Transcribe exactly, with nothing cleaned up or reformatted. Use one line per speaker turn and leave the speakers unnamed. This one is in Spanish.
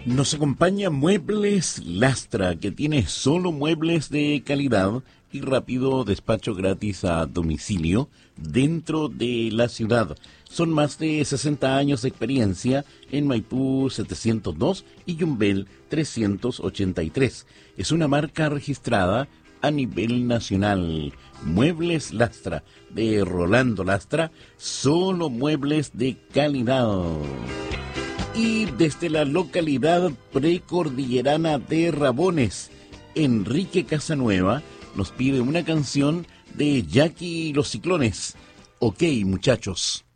Nos acompaña Muebles Lastra, que tiene solo muebles de calidad y rápido despacho gratis a domicilio dentro de la ciudad. Son más de sesenta años de experiencia en Maipú setecientos dos y Yumbel trescientos ochenta y tres. Es una marca registrada a nivel nacional. Muebles Lastra, de Rolando Lastra, solo muebles de calidad. Y desde la localidad precordillerana de Rabones, Enrique Casanueva nos pide una canción de Jackie y los Ciclones. Ok, muchachos.